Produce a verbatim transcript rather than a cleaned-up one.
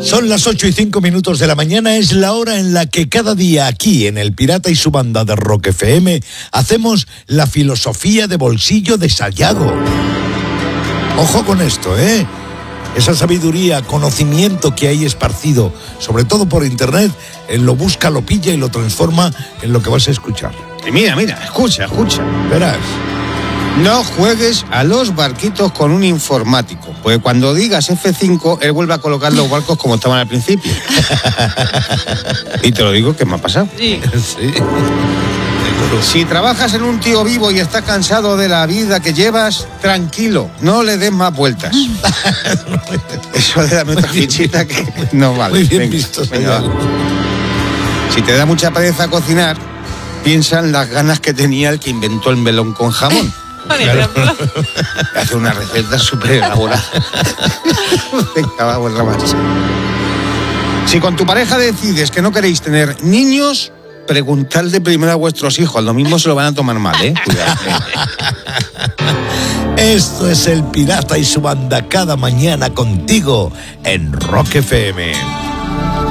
Son las ocho y cinco minutos de la mañana, es la hora en la que cada día aquí en El Pirata y su banda de Rock F M hacemos la filosofía de bolsillo de Sayago. Ojo con esto, ¿eh? Esa sabiduría, conocimiento que hay esparcido, sobre todo por internet, él lo busca, lo pilla y lo transforma en lo que vas a escuchar. Y mira, mira, escucha, escucha. Verás. No juegues a los barquitos con un informático, pues cuando digas F cinco, él vuelve a colocar los barcos como estaban al principio. Y te lo digo que me ha pasado. Sí. Sí. Si trabajas en un tío vivo y estás cansado de la vida que llevas, tranquilo, no le des más vueltas. Eso de dame otra fichita que no vale. Muy bien venga, visto, venga, señor. Si te da mucha pereza cocinar, piensa en las ganas que tenía el que inventó el melón con jamón. Por ejemplo. Hace una receta súper elaborada. Venga, vamos a más. Si con tu pareja decides que no queréis tener niños, preguntadle primero a vuestros hijos. Lo mismo se lo van a tomar mal, ¿eh? Cuidado. Esto es El Pirata y su banda cada mañana contigo en Rock F M.